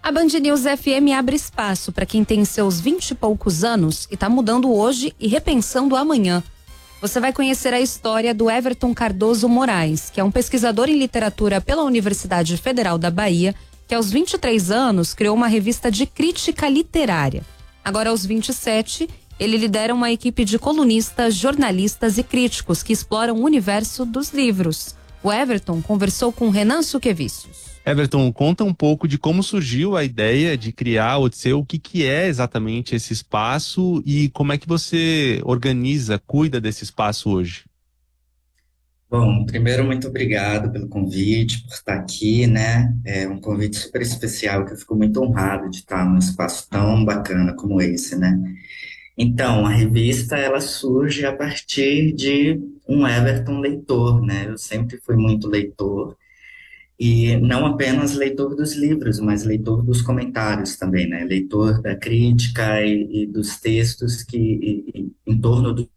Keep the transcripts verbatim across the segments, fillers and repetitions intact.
A Band News F M abre espaço para quem tem seus vinte e poucos anos e está mudando hoje e repensando amanhã. Você vai conhecer a história do Everton Cardoso Moraes, que é um pesquisador em literatura pela Universidade Federal da Bahia, que aos vinte e três anos criou uma revista de crítica literária. Agora, aos vinte e sete, ele lidera uma equipe de colunistas, jornalistas e críticos que exploram o universo dos livros. O Everton conversou com Renan Suquevicius. Everton, conta um pouco de como surgiu a ideia de criar a Odisseu, o que, que é exatamente esse espaço e como é que você organiza, cuida desse espaço hoje? Bom, primeiro, muito obrigado pelo convite, por estar aqui, né? É um convite super especial, que eu fico muito honrado de estar num espaço tão bacana como esse, né? Então, a revista, ela surge a partir de um Everton leitor, né? Eu sempre fui muito leitor, e não apenas leitor dos livros, mas leitor dos comentários também, né? Leitor da crítica e, e dos textos que e, e, em torno do,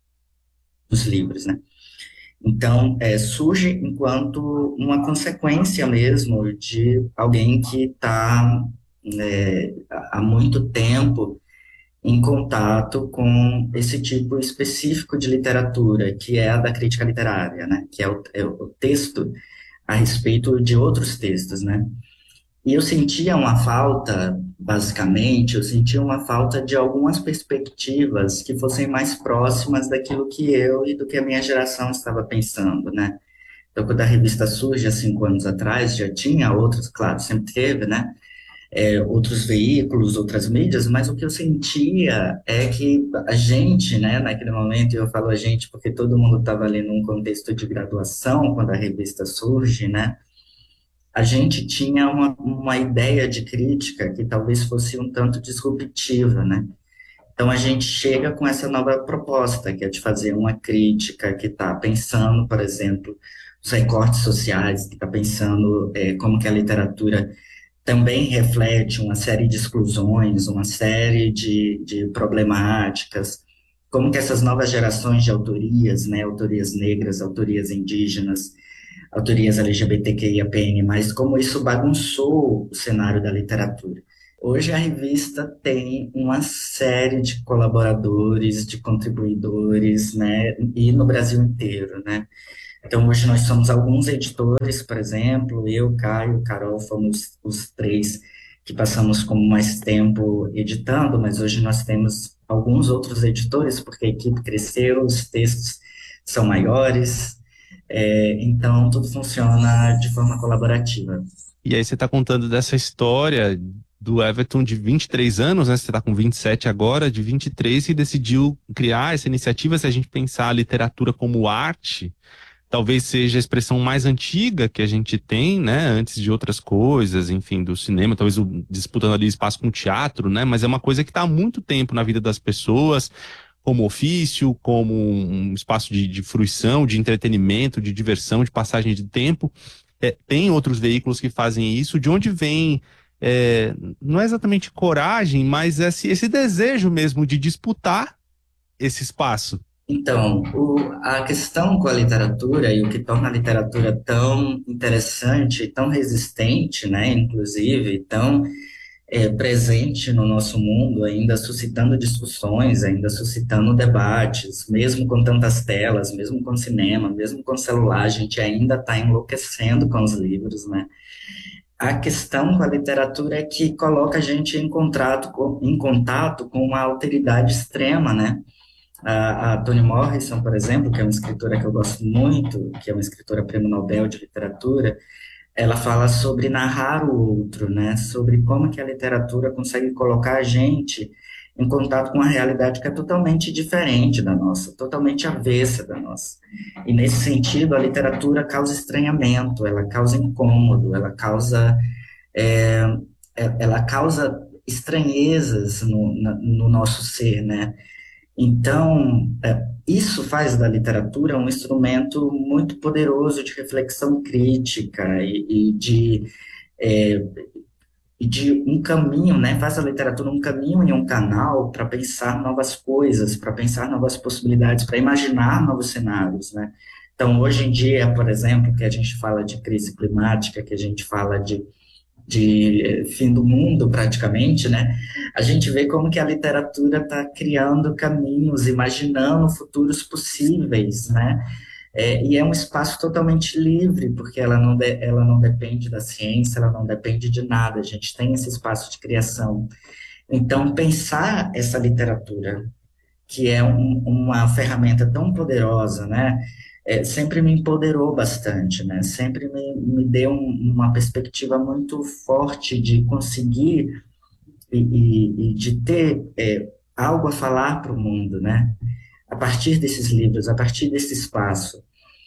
dos livros, né? Então, é, surge enquanto uma consequência mesmo de alguém que está é, há muito tempo em contato com esse tipo específico de literatura, que é a da crítica literária, né? Que é o, é o texto a respeito de outros textos, né? E eu sentia uma falta, basicamente, eu sentia uma falta de algumas perspectivas que fossem mais próximas daquilo que eu e do que a minha geração estava pensando, né? Então, quando a revista surge há cinco anos atrás, já tinha outros, claro, sempre teve, né? É, outros veículos, outras mídias, mas o que eu sentia é que a gente, né, naquele momento, e eu falo a gente porque todo mundo estava ali num contexto de graduação, quando a revista surge, né? A gente tinha uma, uma ideia de crítica que talvez fosse um tanto disruptiva, né? Então, a gente chega com essa nova proposta, que é de fazer uma crítica que está pensando, por exemplo, os recortes sociais, que está pensando é, como que a literatura também reflete uma série de exclusões, uma série de, de problemáticas, como que essas novas gerações de autorias, né, autorias negras, autorias indígenas, autorias L G B T Q I A P N, mas como isso bagunçou o cenário da literatura. Hoje a revista tem uma série de colaboradores, de contribuidores, né, e no Brasil inteiro, né. Então hoje nós somos alguns editores, por exemplo, eu, Caio, Carol, fomos os três que passamos com mais tempo editando, mas hoje nós temos alguns outros editores, porque a equipe cresceu, os textos são maiores, é, então tudo funciona de forma colaborativa. E aí você está contando dessa história do Everton de vinte e três anos, né? Você está com vinte e sete agora, de vinte e três, e decidiu criar essa iniciativa. Se a gente pensar a literatura como arte, talvez seja a expressão mais antiga que a gente tem, né? Antes de outras coisas, enfim, do cinema, talvez o, disputando ali espaço com o teatro, né? Mas é uma coisa que está há muito tempo na vida das pessoas, como ofício, como um espaço de, de fruição, de entretenimento, de diversão, de passagem de tempo. É, tem outros veículos que fazem isso. De onde vem, é, não é exatamente coragem, mas esse, esse desejo mesmo de disputar esse espaço? Então, o, a questão com a literatura e o que torna a literatura tão interessante, tão resistente, né, inclusive, tão é, presente no nosso mundo, ainda suscitando discussões, ainda suscitando debates, mesmo com tantas telas, mesmo com cinema, mesmo com celular, a gente ainda está enlouquecendo com os livros, né? A questão com a literatura é que coloca a gente em contato com, em contato com uma alteridade extrema, né? A, a Toni Morrison, por exemplo, que é uma escritora que eu gosto muito, que é uma escritora prêmio Nobel de literatura, ela fala sobre narrar o outro, né? Sobre como que a literatura consegue colocar a gente em contato com uma realidade que é totalmente diferente da nossa, totalmente avessa da nossa. E nesse sentido, a literatura causa estranhamento, ela causa incômodo, ela causa, é, ela causa estranhezas no, no nosso ser, né? Então, isso faz da literatura um instrumento muito poderoso de reflexão crítica e, e de, é, de um caminho, né? Faz a literatura um caminho e um canal para pensar novas coisas, para pensar novas possibilidades, para imaginar novos cenários, né? Então, hoje em dia, por exemplo, que a gente fala de crise climática, que a gente fala de de fim do mundo, praticamente, né? A gente vê como que a literatura está criando caminhos, imaginando futuros possíveis, né? É, e é um espaço totalmente livre, porque ela não, de, ela não depende da ciência, ela não depende de nada, a gente tem esse espaço de criação. Então, pensar essa literatura, que é um, uma ferramenta tão poderosa, né? É, sempre me empoderou bastante, né? Sempre me, me deu um, uma perspectiva muito forte de conseguir e, e, e de ter é, algo a falar para o mundo, né? A partir desses livros, a partir desse espaço.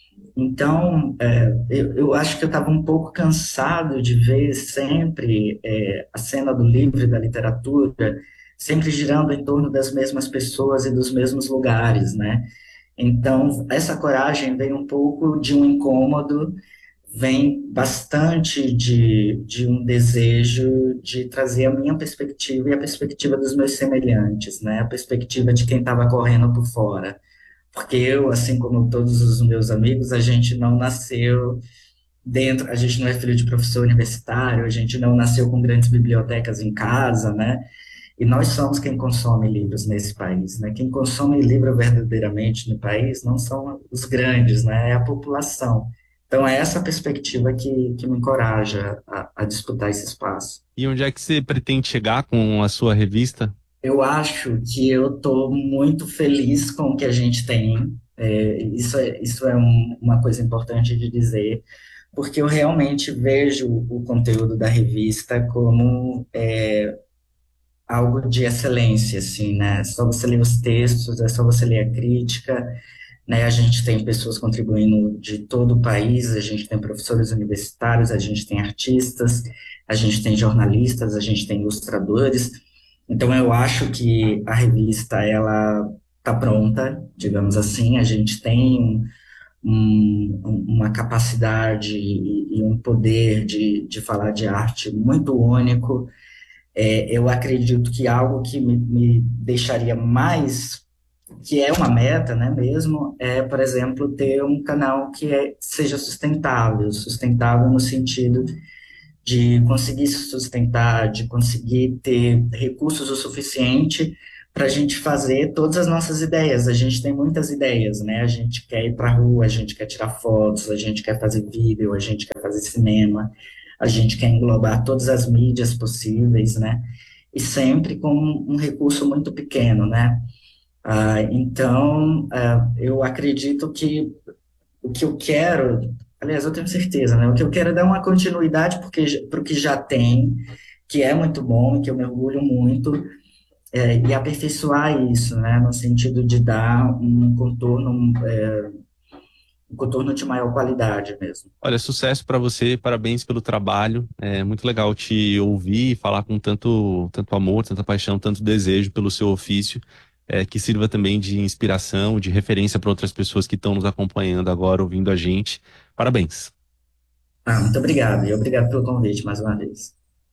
Então, é, eu, eu acho que eu estava um pouco cansado de ver sempre é, a cena do livro e da literatura sempre girando em torno das mesmas pessoas e dos mesmos lugares, né? Então, essa coragem vem um pouco de um incômodo, vem bastante de, de um desejo de trazer a minha perspectiva e a perspectiva dos meus semelhantes, né? A perspectiva de quem estava correndo por fora. Porque eu, assim como todos os meus amigos, a gente não nasceu dentro, a gente não é filho de professor universitário, a gente não nasceu com grandes bibliotecas em casa, né? E nós somos quem consome livros nesse país, né? Quem consome livro verdadeiramente no país não são os grandes, né? É a população. Então, é essa perspectiva que, que me encoraja a, a disputar esse espaço. E onde é que você pretende chegar com a sua revista? Eu acho que eu estou muito feliz com o que a gente tem. É, isso é, isso é um, uma coisa importante de dizer, porque eu realmente vejo o conteúdo da revista como é, algo de excelência, assim, né? É só você ler os textos, é só você ler a crítica, né? A gente tem pessoas contribuindo de todo o país, a gente tem professores universitários, a gente tem artistas, a gente tem jornalistas, a gente tem ilustradores. Então, eu acho que a revista, ela está pronta, digamos assim, a gente tem um, uma capacidade e, e um poder de, de falar de arte muito único. É, eu acredito que algo que me, me deixaria mais, que é uma meta, né, mesmo, é, por exemplo, ter um canal que é, seja sustentável, sustentável no sentido de conseguir se sustentar, de conseguir ter recursos o suficiente para a gente fazer todas as nossas ideias. A gente tem muitas ideias, né? A gente quer ir para a rua, a gente quer tirar fotos, a gente quer fazer vídeo, a gente quer fazer cinema, a gente quer englobar todas as mídias possíveis, né? E sempre com um recurso muito pequeno, né? Ah, então, ah, eu acredito que o que eu quero, aliás, eu tenho certeza, né? O que eu quero é dar uma continuidade para o que já tem, que é muito bom, que eu me orgulho muito, é, e aperfeiçoar isso, né? No sentido de dar um contorno, é, um contorno de maior qualidade mesmo. Olha, sucesso para você, parabéns pelo trabalho. É muito legal te ouvir e falar com tanto, tanto amor, tanta paixão, tanto desejo pelo seu ofício. É, que sirva também de inspiração, de referência para outras pessoas que estão nos acompanhando agora, ouvindo a gente. Parabéns. Ah, muito obrigado, e obrigado pelo convite mais uma vez.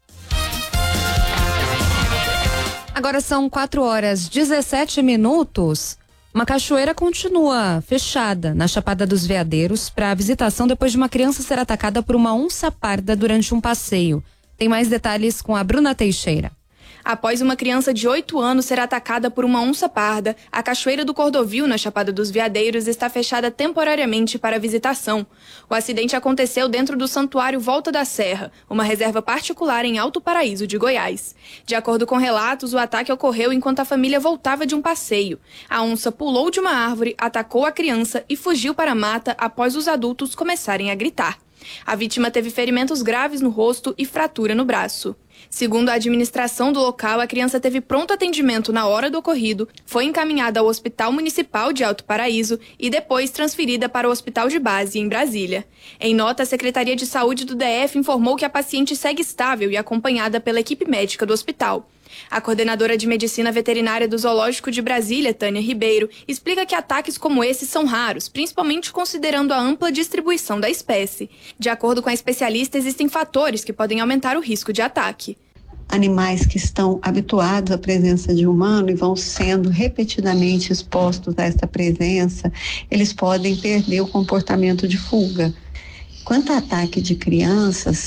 Agora são quatro horas e dezessete minutos. Uma cachoeira continua fechada na Chapada dos Veadeiros para visitação depois de uma criança ser atacada por uma onça parda durante um passeio. Tem mais detalhes com a Bruna Teixeira. Após uma criança de oito anos ser atacada por uma onça parda, a Cachoeira do Cordovil, na Chapada dos Veadeiros, está fechada temporariamente para visitação. O acidente aconteceu dentro do Santuário Volta da Serra, uma reserva particular em Alto Paraíso de Goiás. De acordo com relatos, o ataque ocorreu enquanto a família voltava de um passeio. A onça pulou de uma árvore, atacou a criança e fugiu para a mata após os adultos começarem a gritar. A vítima teve ferimentos graves no rosto e fratura no braço. Segundo a administração do local, a criança teve pronto atendimento na hora do ocorrido, foi encaminhada ao Hospital Municipal de Alto Paraíso e depois transferida para o Hospital de Base, em Brasília. Em nota, a Secretaria de Saúde do D F informou que a paciente segue estável e acompanhada pela equipe médica do hospital. A coordenadora de Medicina Veterinária do Zoológico de Brasília, Tânia Ribeiro, explica que ataques como esse são raros, principalmente considerando a ampla distribuição da espécie. De acordo com a especialista, existem fatores que podem aumentar o risco de ataque. Animais que estão habituados à presença de humano e vão sendo repetidamente expostos a essa presença, eles podem perder o comportamento de fuga. Quanto ao ataque de crianças,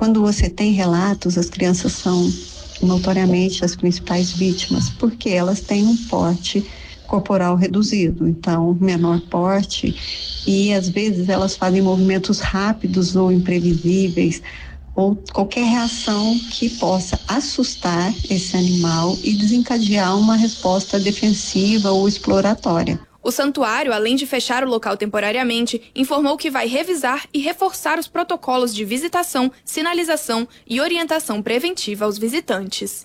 quando você tem relatos, as crianças são notoriamente as principais vítimas, porque elas têm um porte corporal reduzido, então menor porte, e às vezes elas fazem movimentos rápidos ou imprevisíveis, ou qualquer reação que possa assustar esse animal e desencadear uma resposta defensiva ou exploratória. O santuário, além de fechar o local temporariamente, informou que vai revisar e reforçar os protocolos de visitação, sinalização e orientação preventiva aos visitantes.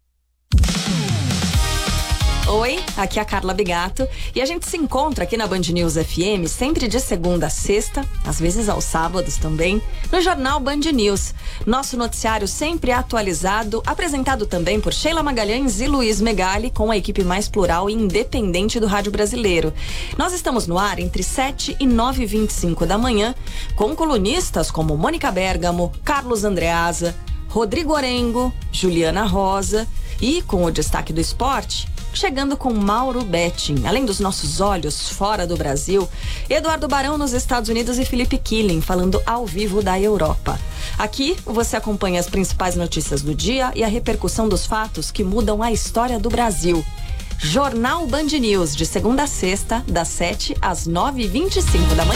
Oi, aqui é a Carla Bigato e a gente se encontra aqui na Band News F M sempre de segunda a sexta, às vezes aos sábados também, no Jornal Band News. Nosso noticiário sempre atualizado, apresentado também por Sheila Magalhães e Luiz Megali, com a equipe mais plural e independente do rádio brasileiro. Nós estamos no ar entre sete e nove e vinte e cinco da manhã, com colunistas como Mônica Bergamo, Carlos Andreasa, Rodrigo Orengo, Juliana Rosa e, com o destaque do esporte, chegando com Mauro Betting. Além dos nossos olhos fora do Brasil, Eduardo Barão nos Estados Unidos e Felipe Killing falando ao vivo da Europa. Aqui você acompanha as principais notícias do dia e a repercussão dos fatos que mudam a história do Brasil. Jornal Band News, de segunda a sexta, das sete às nove e vinte e cinco da manhã.